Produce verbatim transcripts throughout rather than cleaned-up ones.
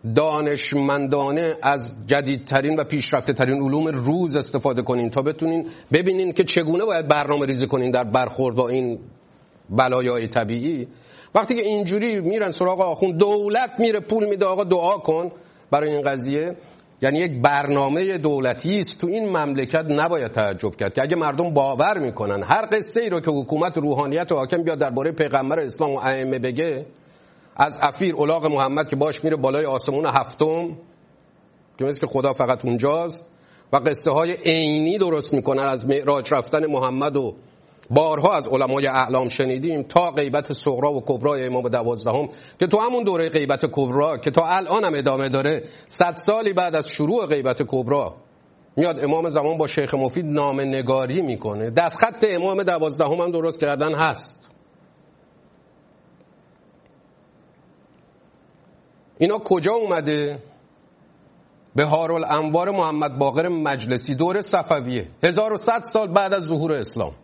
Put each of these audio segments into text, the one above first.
دانشمندانه از جدیدترین و پیشرفته ترین علوم روز استفاده کنین تا بتونین ببینین که چگونه باید برنامه ریزی کنین در برخورد با این بلایای طبیعی. وقتی که اینجوری میرن سراغ آخوند، دولت میره پول میده آقا دعا کن برای این قضیه، یعنی یک برنامه دولتی است. تو این مملکت نباید تعجب کرد که اگه مردم باور میکنن هر قصه ای رو که حکومت روحانیت و حاکم بیاد درباره پیغمبر اسلام و ائمه بگه، از عفیر الاغ محمد که باش میره بالای آسمون هفتم که مثل که خدا فقط اونجاست و قصه های عینی درست میکنن از معراج رفتن محمد و بارها از علمای اعلام شنیدیم، تا غیبت صغرا و کبرای امام دوازدهم که تو همون دوره غیبت کبرا که تا الان هم ادامه داره، صد سالی بعد از شروع غیبت کبرا میاد امام زمان با شیخ مفید نامه نگاری میکنه، دست خط امام دوازدهم هم درست کردن هست. اینا کجا اومده؟ بهارالانوار محمد باقر مجلسی، دوره صفویه، هزار و صد سال بعد از ظهور اسلام.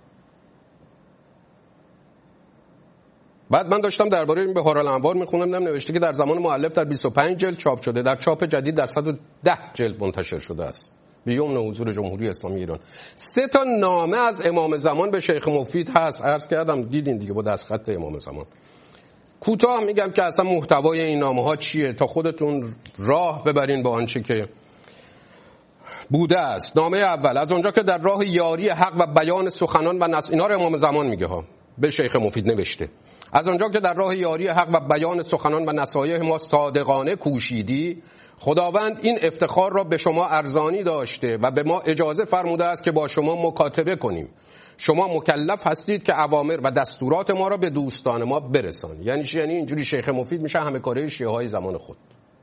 بعد من داشتم درباره این بهارالانوار میخونم، نوشته که در زمان مؤلف در بیست و پنج جلد چاپ شده، در چاپ جدید در صد و ده جلد منتشر شده است به یمن حضور جمهوری اسلامی ایران. سه تا نامه از امام زمان به شیخ مفید هست، عرض کردم دیدین دیگه با دستخط امام زمان. کوتاه میگم که اصلا محتوای این نامه ها چیه تا خودتون راه ببرین با آنچه که بوده است. نامه اول: از اونجا که در راه یاری حق و بیان سخنان و نص، اینا رو امام زمان میگه ها، به شیخ مفید نوشته، از آنجا که در راه یاری حق و بیان سخنان و نصایح ما صادقانه کوشیدی، خداوند این افتخار را به شما ارزانی داشته و به ما اجازه فرموده است که با شما مکاتبه کنیم. شما مکلف هستید که اوامر و دستورات ما را به دوستان ما برسانید. یعنی چی؟ یعنی اینجوری شیخ مفید میشه همه کاره شیعه های زمان خود،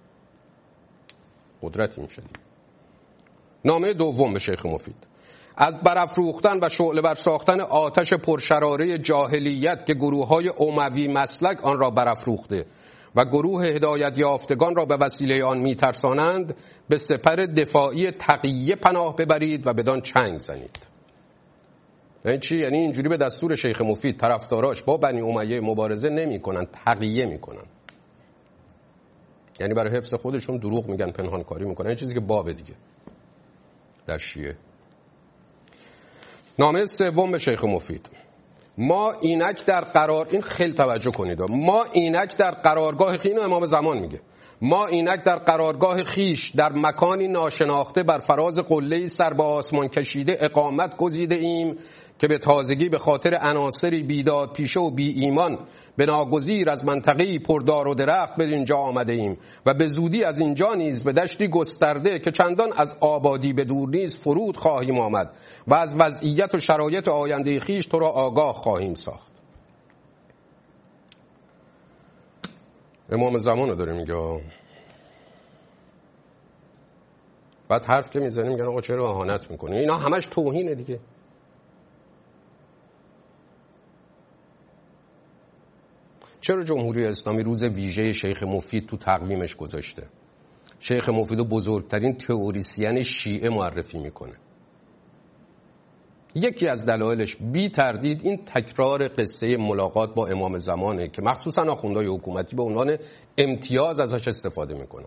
قدرتی میشه. نامه دوم به شیخ مفید: از برافروختن و شعله ور ساختن آتش پرشراره جاهلیت که گروه های اموی مسلک آن را برافروخته و گروه هدایت یافتگان را به وسیله آن میترسانند، به سپر دفاعی تقیه پناه ببرید و بدان چنگ زنید. یعنی چی؟ یعنی اینجوری به دستور شیخ مفید طرفداراش با بنی امیه مبارزه نمی کنن، تقیه می کنن. یعنی برای حفظ خودشون دروغ میگن، پنهانکاری میکنن، این چیزی که باب دیگه در شیعه. نامه سوم به شیخ مفید: ما اینک در قرار، این خیلی توجه کنید، ما اینک در قرارگاه خیش، امام زمان میگه، ما اینک در قرارگاه خیش در مکانی ناشناخته بر فراز قله‌ای سر به آسمان کشیده اقامت گزیده ایم که به تازگی به خاطر عناصری بیداد پیشه و بی ایمان به ناگزیر از منطقه‌ای پردار و درخت به اینجا آمده ایم و به زودی از اینجا نیز به دشتی گسترده که چندان از آبادی به دور نیز فرود خواهیم آمد و از وضعیت و شرایط آینده خیش تو را آگاه خواهیم ساخت. امام زمان رو داره میگه. بعد حرف که میزنه میگن آقا چرا اهانت میکنه؟ اینا همش توهینه دیگه. چرا جمهوری اسلامی روز ویژه شیخ مفید تو تقویمش گذاشته؟ شیخ مفید رو بزرگترین تئوریسین شیعه معرفی میکنه. یکی از دلایلش بی تردید این تکرار قصه ملاقات با امام زمانه که مخصوصا آخوندهای حکومتی به عنوان امتیاز ازش استفاده میکنن.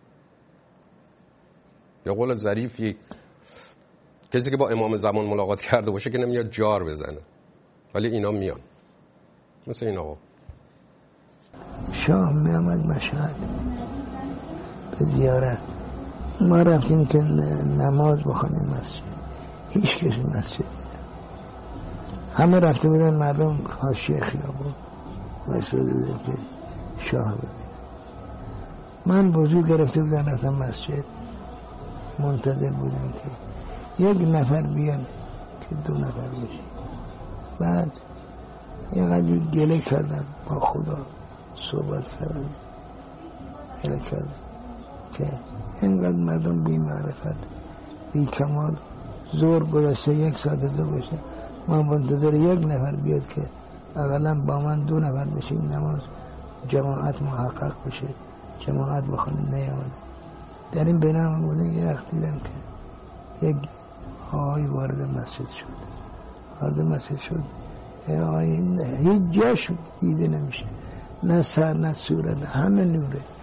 یا قول ظریفی، کسی که با امام زمان ملاقات کرده باشه که نمیاد جار بزنه، ولی اینا میان مثل این آقا. شاه می آمد مشهد به زیارت، ما رفتیم که نماز بخونیم مسجد، هیچ کسی مسجد نه، همه رفته بودن مردم حاشیه خیابون وایساده بودن که شاه ببینن. من وضو گرفته بودن رفتم مسجد، منتظر بودم که یک نفر بیاد که دو نفر بشه. بعد یه قدری گله کردم با خدا، صحبت کردم، گله کردم که اینقدر مردم بی معرفت بی کمال، زور گذشته یک ساعت دو بشه، ما منتظر یک نفر بیاد که اقلا با من دو نفر بشیم نماز جماعت محقق بشه، جماعت بخونه نیامده. در این بین هم بودن یه وقت دیدم که یک آقای وارد مسجد شد، وارد مسجد شد، آقای هیچ جاش دیده نمیشه، نه سر نه صورت، همه نوره.